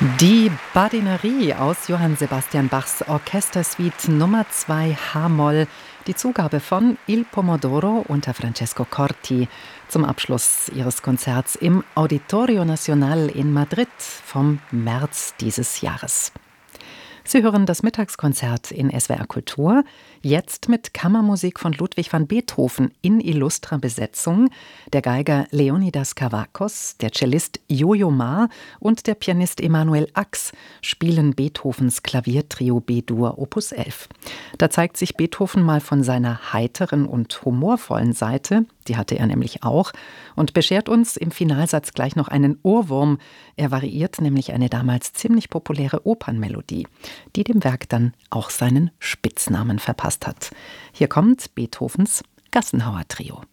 Die Badinerie aus Johann Sebastian Bachs Orchestersuite Nummer 2 H-Moll, die Zugabe von Il Pomodoro unter Francesco Corti zum Abschluss ihres Konzerts im Auditorio Nacional in Madrid vom März dieses Jahres. Sie hören das Mittagskonzert in SWR Kultur, jetzt mit Kammermusik von Ludwig van Beethoven in illustrer Besetzung. Der Geiger Leonidas Kavakos, der Cellist Yo-Yo Ma und der Pianist Emanuel Ax spielen Beethovens Klaviertrio B-Dur Opus 11. Da zeigt sich Beethoven mal von seiner heiteren und humorvollen Seite, die hatte er nämlich auch, und beschert uns im Finalsatz gleich noch einen Ohrwurm. Er variiert nämlich eine damals ziemlich populäre Opernmelodie, die dem Werk dann auch seinen Spitznamen verpasst hat. Hier kommt Beethovens Gassenhauer Trio.